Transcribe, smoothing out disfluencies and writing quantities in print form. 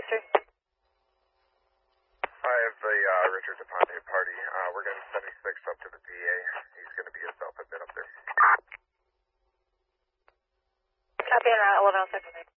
history. I have the Richard DePonte party. We're getting 76 up to the DA. He's going to be a self-admit up there. Copy on 1106.